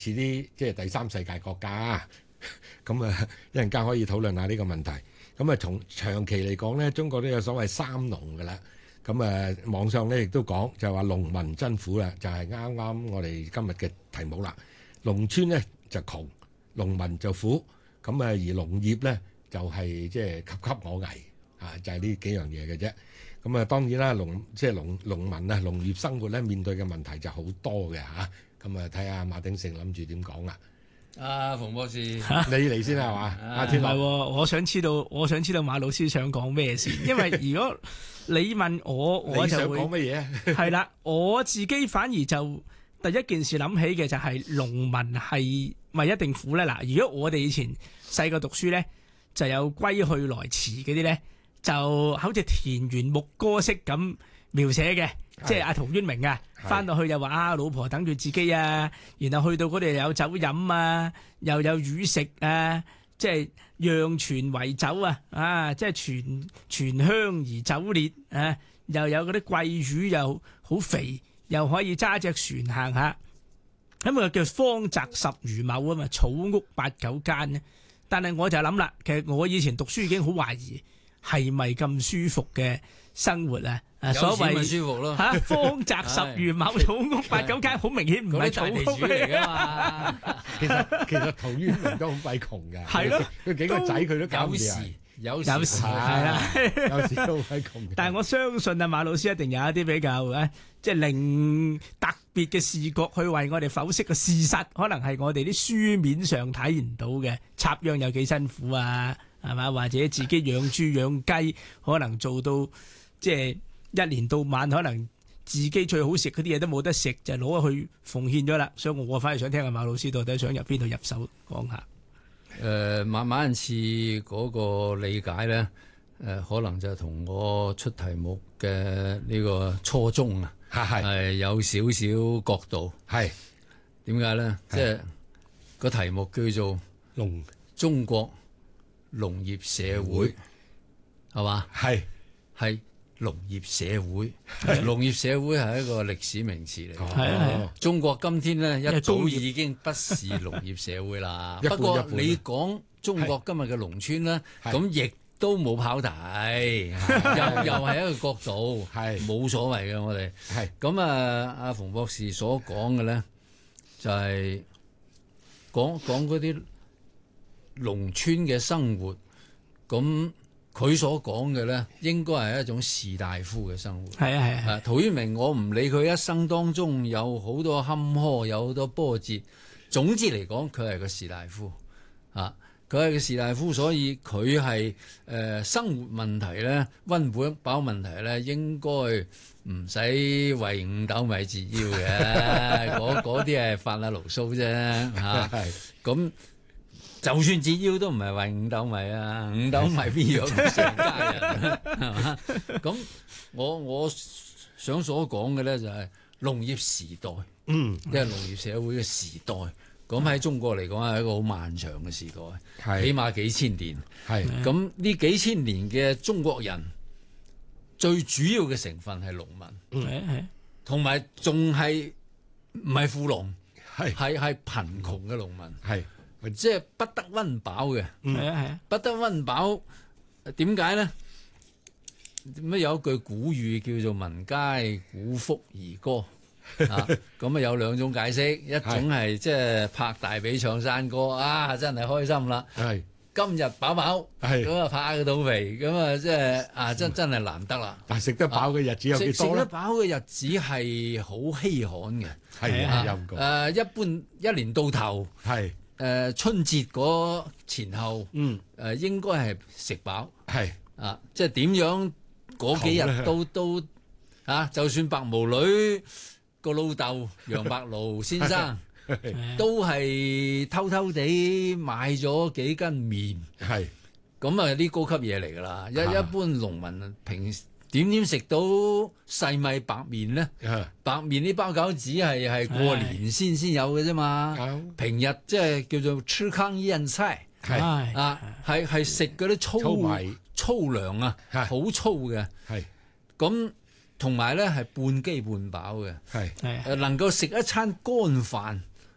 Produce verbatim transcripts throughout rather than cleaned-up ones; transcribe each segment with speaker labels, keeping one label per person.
Speaker 1: 似啲即係第三世界國家。咁啊，一陣間可以討論下呢個問題。咁啊，從長期嚟講咧，中國都有所謂三農㗎啦。咁啊，網上咧亦都講就話農民真苦啦，就係啱啱我哋今日嘅題目啦。農村咧就窮，農民就苦。咁啊，而農業咧就係即係岌岌可危啊，就係呢幾樣嘢嘅啫。咁啊，當然啦，農即係農農民啊，農業生活咧面對嘅問題就好多嘅嚇。咁啊，睇下馬鼎盛諗住點講啦。
Speaker 2: 啊，馮博士，你
Speaker 1: 嚟先係嘛？阿天樂，
Speaker 3: 我想知道，我想知道馬老師想講咩先？因為如果你問我，我就會
Speaker 1: 你想講乜嘢？
Speaker 3: 係啦，我自己反而就第一件事諗起嘅就係農民係咪一定苦咧？嗱，如果我哋以前細個讀書咧，就有歸去來辭嗰啲咧，就好似田園牧歌式咁描寫嘅。即係阿陶淵明啊，翻到去又話啊，老婆等住自己啊，然後去到嗰度又有酒飲啊，又有魚食啊，即係釀泉為酒啊，啊，即係泉泉香而酒烈啊，又有嗰啲桂魚又好肥，又可以揸隻船行下，咁啊叫方宅十餘畝啊嘛，草屋八九間咧。但係我就諗啦，其實我以前讀書已經好懷疑係咪咁舒服嘅生活啊？啊，所謂
Speaker 2: 咪舒服咯
Speaker 3: 嚇，方宅十餘畝，草屋八九間，好明顯唔係草屋
Speaker 2: 嚟噶嘛。
Speaker 1: 其實其實陶淵明都好鬼窮㗎。
Speaker 3: 係咯，
Speaker 1: 佢幾個仔佢都搞唔掂。
Speaker 2: 有時
Speaker 3: 有時係啦，
Speaker 1: 有時都好鬼窮。
Speaker 3: 但係我相信啊，馬老師一定有一啲比較咧，即係另特別嘅視角去為我哋剖析個事實，可能係我哋啲書面上睇唔到嘅，插秧有幾辛苦啊，係嘛？或者自己養豬養雞，可能做到即係。一年到晚可能自己最好食嗰啲嘢都冇得食，就攞去奉獻咗啦。所以我反而想聽下馬老師到底想入邊度入手講下。
Speaker 2: 誒、呃，馬馬恩賜嗰個理解咧，誒、呃，可能就同我出題目嘅呢個初衷啊，係係有少少角度。係點解咧？即係個題目叫做農中國農業社會，係嘛？係係。農業社會，農業社會係一個歷史名詞嚟嘅。係啊，中國今天咧一早已經不是農業社會啦。不過你講中國今日嘅農村咧，咁亦都冇跑題，又又係一個角度，係冇所謂嘅。我哋係咁啊，阿馮博士所講嘅咧，就係講講嗰啲農村嘅生活咁。佢所講嘅咧，應該係一種士大夫嘅生活。係啊係啊。陶淵明，我唔理佢一生當中有好多坎坷，有好多波折。總之嚟講，佢係個士大夫。啊，佢係個士大夫，所以佢係誒生活問題咧，溫飽問題咧，應該唔使為五斗米折腰嘅。嗰嗰啲係發下牢騷啫。嚇，係咁。就算折腰都唔係為五斗米啊，五斗米邊養成家人係嘛？咁我我想所講嘅咧就係農業時代，嗯，即係農業社會嘅時代。咁喺中國嚟講係一個好漫長嘅時代，係起碼幾千年。係咁呢幾千年嘅中國人，最主要嘅成分係農民，係係，同埋仲係唔係富農，係係係貧窮嘅農民，係。即係不得溫飽嘅，係啊係啊，不得溫飽，點解咧？乜有一句古語叫做民皆鼓腹而歌啊？咁啊有兩種解釋，一種係即係拍大髀唱山歌啊，真係開心啦！係今日飽飽，咁啊拍個肚皮，咁啊即係啊真真係難得啦！
Speaker 1: 但係食得飽嘅日子有幾多咧？
Speaker 2: 食得飽嘅日子係好稀罕嘅，
Speaker 1: 係啊，有個
Speaker 2: 誒一般一年到頭係。誒、呃、春節嗰前後，嗯，誒、呃、應該係食飽，係啊，即係點樣嗰幾日都都啊，就算白毛女個老豆楊白勞先生，都係偷偷地買咗幾斤麵，係咁啊啲高級嘢嚟㗎啦，一一般農民平時。點點食到細米白麵咧？白麵呢包餃子係係過年先先有嘅啫嘛。平日即係叫做吃糠咽菜，係啊，係係食嗰啲粗米粗糧啊，好粗嘅。係咁同埋咧係半飢半飽嘅。係誒能夠食一餐乾飯，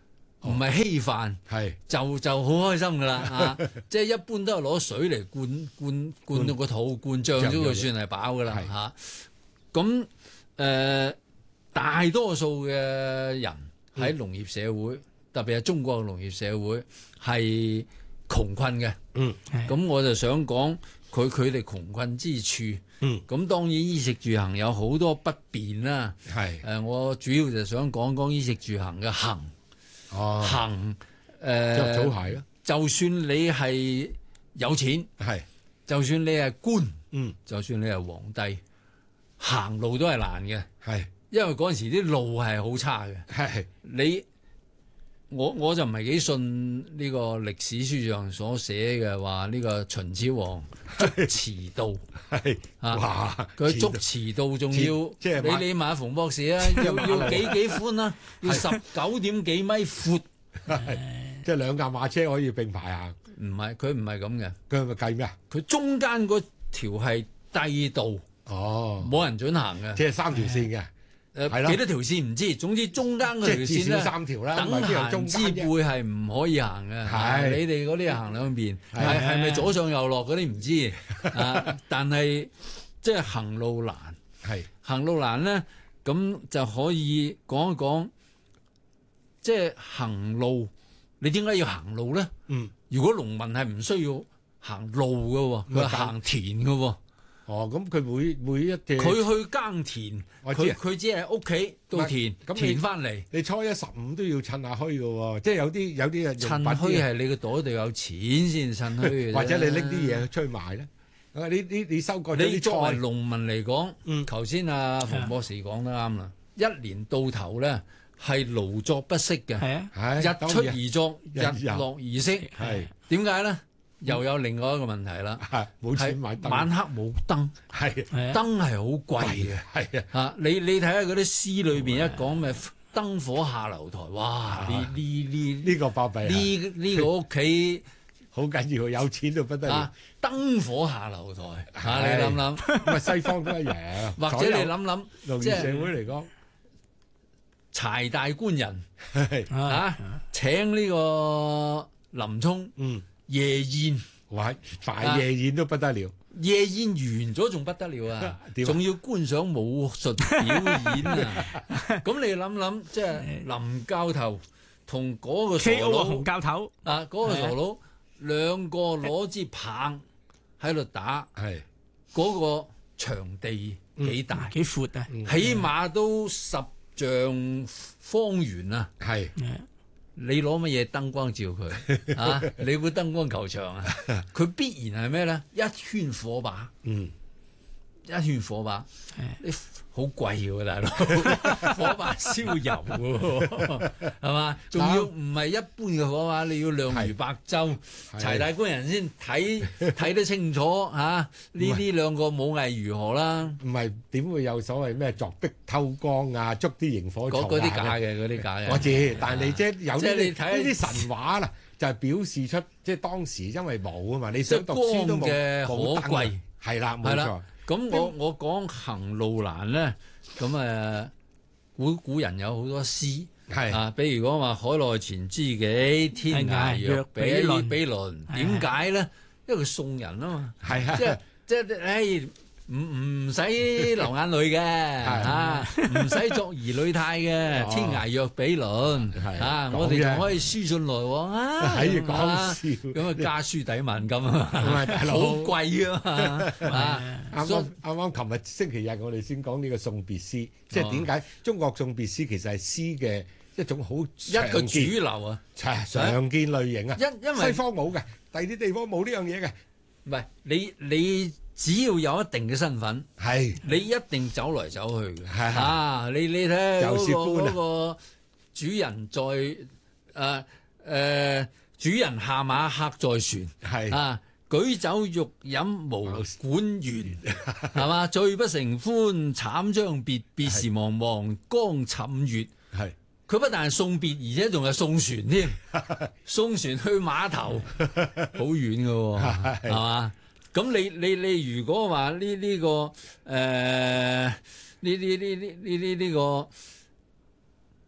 Speaker 2: 唔係稀飯，
Speaker 1: 係
Speaker 2: 就就好開心噶啦啊！即係一般都係攞水嚟灌灌灌到個肚，灌脹咗佢算係飽噶啦嚇。咁誒、呃、大多數嘅人喺農業社會，嗯、特別係中國嘅農業社會係窮困嘅。嗯，咁我就想講佢佢哋窮困之處。嗯，咁當然衣食住行有好多不便啦。係誒、呃，我主要就想講講衣食住行嘅行。哦，行誒，
Speaker 1: 着草鞋咯。
Speaker 2: 就算你係有錢，係，就算你係官，嗯，就算你係皇帝，行路都係難嘅，係，因為嗰陣時啲路係好差嘅，係，你我我就唔係幾信呢個歷史書上所寫嘅話呢個秦始皇捉馳道，係啊，哇，佢捉馳道仲要，即係你你問馮博士啊，要要幾幾寬啊？要十九點幾米闊，
Speaker 1: 即係兩架馬車可以並排行。
Speaker 2: 唔係，佢唔係咁嘅，
Speaker 1: 佢係咪計咩啊？
Speaker 2: 佢中間嗰條係帝道，哦，冇人准行嘅，
Speaker 1: 即係三條線嘅。
Speaker 2: 誒係啦，幾多條線唔知，總之中間嗰條線咧，
Speaker 1: 三條啦，
Speaker 2: 等閒之輩係唔可以行嘅。係你哋嗰啲行兩邊，係係咪左上右落嗰啲唔知啊？但係即係行路難，係行路難咧，咁就可以講一講，即係行路，你點解要行路咧？嗯，如果農民係唔需要行路嘅，佢行田嘅。
Speaker 1: 哦，咁佢每每一隻
Speaker 2: 佢去耕田，佢佢只係屋企到田田翻嚟。
Speaker 1: 你初一十五都要趁下墟嘅喎，即係有啲有啲啊。
Speaker 2: 趁墟係你個袋度有錢先趁墟，
Speaker 1: 或者你拎啲嘢出去賣咧。啊，你你你收割咗啲菜。
Speaker 2: 你作為農民嚟講，嗯，頭先阿馮博士講得啱啦。一年到頭咧係勞作不息嘅，係啊，日出而作，日落而息，係點解咧？又有另外一個問題啦，
Speaker 1: 冇錢買燈，
Speaker 2: 晚黑冇燈，係燈係好貴嘅，係啊，嚇你你睇下嗰啲詩裏邊一講咩燈火下樓台，哇！呢呢呢
Speaker 1: 呢個巴閉，
Speaker 2: 呢呢個屋企
Speaker 1: 好緊要，有錢到不得了。
Speaker 2: 燈火下樓台嚇，你諗諗，
Speaker 1: 咁啊西方都一樣，
Speaker 2: 或者你諗諗，
Speaker 1: 即係社會嚟講，
Speaker 2: 柴大官人嚇請呢個林沖，嗯。夜宴，
Speaker 1: 哇！大夜宴都不得了，
Speaker 2: 夜宴完咗仲不得了啊！仲要觀賞武術表演啊！咁你諗諗，即係林教頭同嗰個傻佬
Speaker 3: 洪教頭
Speaker 2: 啊，嗰個傻佬兩個攞支棒喺度打，係嗰個場地幾大
Speaker 3: 幾闊啊？
Speaker 2: 起碼都十丈方圓啊！係。你攞乜嘢燈光照佢啊？你估燈光球場啊？佢必然係咩咧？一圈火把，嗯，一圈火把，你好貴嘅大佬，火把燒油嘅，係嘛？仲要唔係一般嘅火把，你要亮如白晝，柴大官人先睇睇得清楚嚇。呢呢兩個武藝如何啦？
Speaker 1: 唔係點會有所謂咩鑿壁偷光啊？捉啲螢火蟲
Speaker 2: 嗰啲假嘅，嗰啲假嘅。
Speaker 1: 我知，但係你即係有啲你睇呢啲神話啦，就係表示出即係當時因為冇啊嘛，你想讀書都冇
Speaker 2: 嘅可貴，
Speaker 1: 係啦，冇錯。
Speaker 2: 咁我我講行路難咧，咁誒古古人有好多詩，係啊，比如講話海內存知己，天涯若比比鄰。點解咧？因為佢送人啊嘛，係啊，即係即係誒唔唔使流眼淚嘅嚇，唔使作兒女態嘅，天涯若比鄰嚇，我哋仲可以書信來往啊，
Speaker 1: 喺度講笑，
Speaker 2: 咁啊家書抵萬金啊，好貴啊嘛，
Speaker 1: 啱啱啱啱，琴日星期日我哋先講呢個送別詩，即係點解中國送別詩其實係詩嘅一種好
Speaker 2: 一個主流啊，
Speaker 1: 常見類型啊，
Speaker 2: 因因為
Speaker 1: 西方冇嘅，第二啲地方冇呢樣嘢嘅，
Speaker 2: 唔係你你。只要有一定嘅身份，係你一定走來走去嘅。係啊，你你睇下嗰個嗰個主人在誒誒，主人下馬客在船，係啊，舉酒欲飲無管弦，係嘛？醉不成歡慘將別，別時茫茫江浸月。係佢不但係送別，而且仲係送船添，送船去碼頭，好遠嘅，係嘛？咁你你你如果話呢呢個誒呢呢呢呢呢呢呢個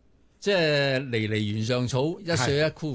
Speaker 2: 即係離離原上草，一歲一枯